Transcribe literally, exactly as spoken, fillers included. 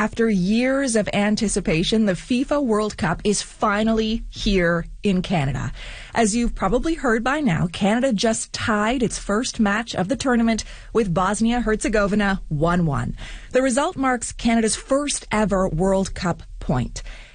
After years of anticipation, the FIFA World Cup is finally here in Canada. As you've probably heard by now, Canada just tied its first match of the tournament with Bosnia-Herzegovina one one. The result marks Canada's first ever World Cup point.